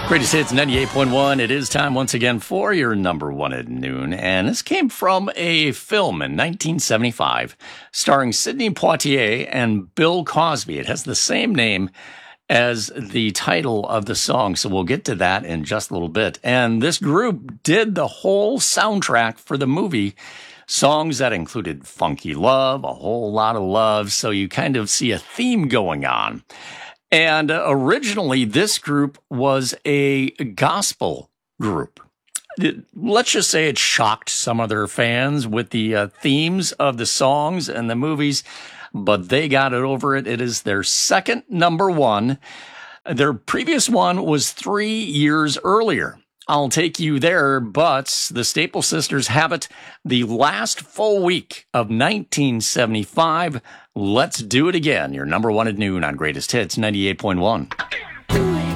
Greatest Hits 98.1. It is time once again for your number one at noon. And this came from a film in 1975 starring Sidney Poitier and Bill Cosby. It has the same name as the title of the song, so we'll get to that in just a little bit. And this group did the whole soundtrack for the movie, songs that included funky love, a whole lot of love, so you kind of see a theme going on. And originally, this group was a gospel group. Let's just say it shocked some of their fans with the themes of the songs and the movies, but they got it over it. It is their second number one. Their previous one was 3 years earlier. I'll take you there, but the Staple Sisters have it the last full week of 1975. Let's do it again. Your number one at noon on Greatest Hits 98.1.